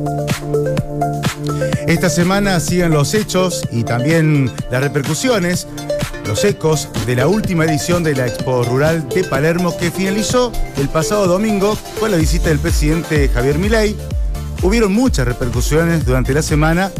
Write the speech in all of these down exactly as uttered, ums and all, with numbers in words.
Esta semana siguen los hechos y también las repercusiones, los ecos de la última edición de la Expo Rural de Palermo, que finalizó el pasado domingo con la visita del presidente Javier Milei. Hubieron muchas repercusiones durante la semana.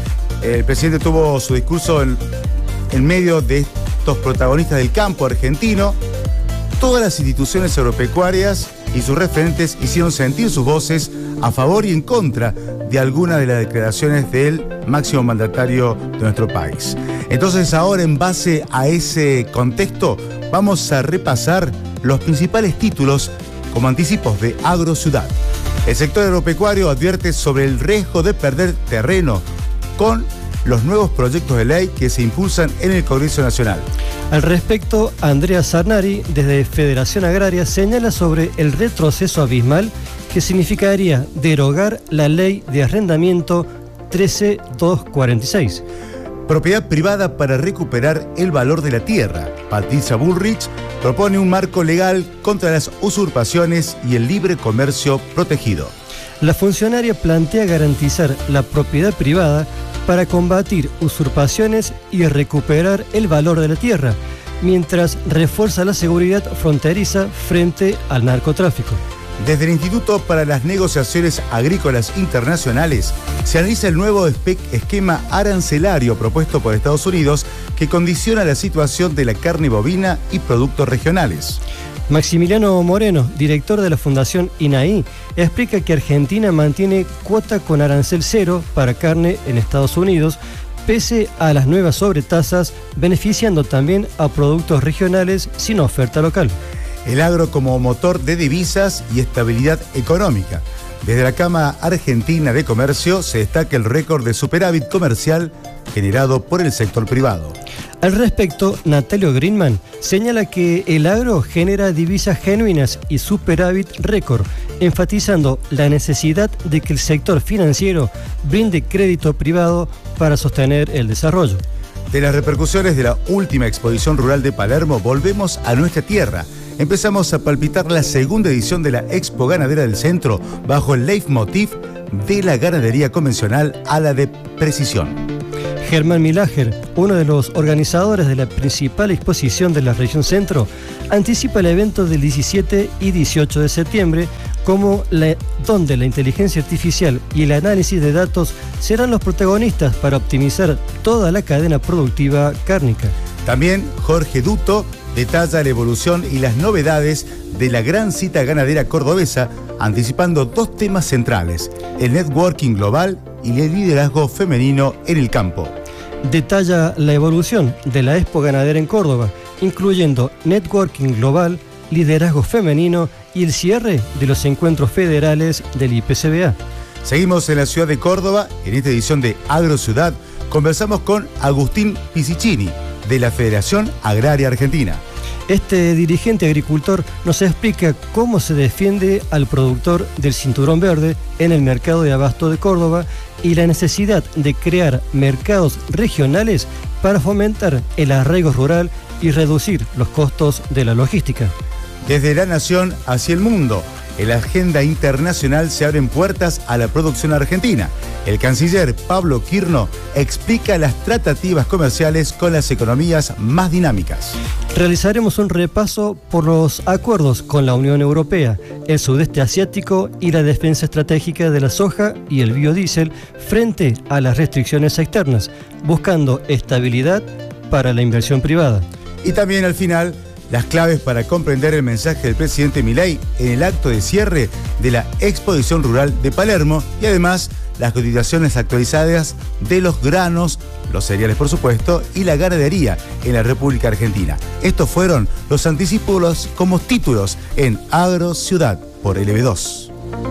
El presidente tuvo su discurso en, en medio de estos protagonistas del campo argentino. Todas las instituciones agropecuarias y sus referentes hicieron sentir sus voces a favor y en contra de algunas de las declaraciones del máximo mandatario de nuestro país. Entonces, ahora, en base a ese contexto, vamos a repasar los principales títulos como anticipos de AgroCiudad. El sector agropecuario advierte sobre el riesgo de perder terreno con los nuevos proyectos de ley que se impulsan en el Congreso Nacional. Al respecto, Andrea Zarnari, desde Federación Agraria, señala sobre el retroceso abismal que significaría derogar la ley de arrendamiento trece mil doscientos cuarenta y seis. Propiedad privada para recuperar el valor de la tierra. Patricia Bullrich propone un marco legal contra las usurpaciones y el libre comercio protegido. La funcionaria plantea garantizar la propiedad privada para combatir usurpaciones y recuperar el valor de la tierra, mientras refuerza la seguridad fronteriza frente al narcotráfico. Desde el Instituto para las Negociaciones Agrícolas Internacionales se analiza el nuevo esquema arancelario propuesto por Estados Unidos que condiciona la situación de la carne bovina y productos regionales. Maximiliano Moreno, director de la Fundación I N A I, explica que Argentina mantiene cuota con arancel cero para carne en Estados Unidos, pese a las nuevas sobretasas, beneficiando también a productos regionales sin oferta local. El agro como motor de divisas y estabilidad económica. Desde la Cámara Argentina de Comercio se destaca el récord de superávit comercial generado por el sector privado. Al respecto, Natalio Greenman señala que el agro genera divisas genuinas y superávit récord, enfatizando la necesidad de que el sector financiero brinde crédito privado para sostener el desarrollo. De las repercusiones de la última exposición rural de Palermo, volvemos a nuestra tierra. Empezamos a palpitar la segunda edición de la Expo Ganadera del Centro bajo el leitmotiv de la ganadería convencional a la de precisión. Germán Milager, uno de los organizadores de la principal exposición de la región centro, anticipa el evento del diecisiete y dieciocho de septiembre, como la, donde la inteligencia artificial y el análisis de datos serán los protagonistas para optimizar toda la cadena productiva cárnica. También Jorge Duto detalla la evolución y las novedades de la gran cita ganadera cordobesa, anticipando dos temas centrales: el networking global y el liderazgo femenino en el campo. Detalla la evolución de la Expo Ganadera en Córdoba, incluyendo networking global, liderazgo femenino y el cierre de los encuentros federales del I P C B A. Seguimos en la ciudad de Córdoba. En esta edición de AgroCiudad conversamos con Agustín Pisicini, de la Federación Agraria Argentina. Este dirigente agricultor nos explica cómo se defiende al productor del cinturón verde en el mercado de abasto de Córdoba y la necesidad de crear mercados regionales para fomentar el arraigo rural y reducir los costos de la logística. Desde la nación hacia el mundo, en la agenda internacional se abren puertas a la producción argentina. El canciller Pablo Quirno explica las tratativas comerciales con las economías más dinámicas. Realizaremos un repaso por los acuerdos con la Unión Europea, el sudeste asiático y la defensa estratégica de la soja y el biodiesel frente a las restricciones externas, buscando estabilidad para la inversión privada. Y también al final, las claves para comprender el mensaje del presidente Milei en el acto de cierre de la Exposición Rural de Palermo y además las cotizaciones actualizadas de los granos, los cereales por supuesto, y la ganadería en la República Argentina. Estos fueron los anticipos como títulos en AgroCiudad por L B dos.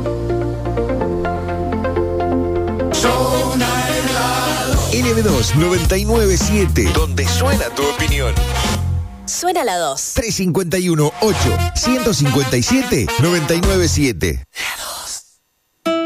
L B dos noventa y nueve punto siete, donde suena tu opinión. Suena la dos. tres cinco uno ocho, uno cinco siete, nueve nueve siete.